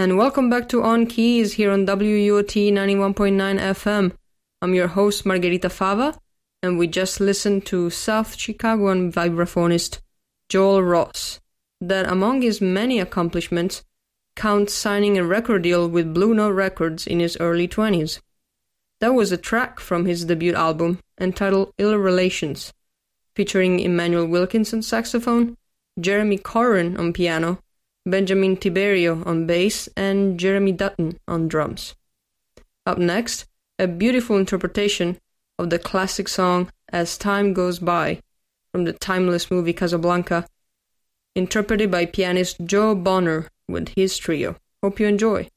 and welcome back to On Keys here on WUOT 91.9 FM. I'm your host Margherita Fava, and we just listened to South Chicagoan vibraphonist Joel Ross, that among his many accomplishments counts signing a record deal with Blue Note Records in his early 20s. That was a track from his debut album entitled Ill Relations, featuring Emmanuel Wilkins on saxophone, Jeremy Corrin on piano, Benjamin Tiberio on bass, and Jeremy Dutton on drums. Up next, a beautiful interpretation of the classic song As Time Goes By from the timeless movie Casablanca, interpreted by pianist Joe Bonner with his trio. Hope you enjoy.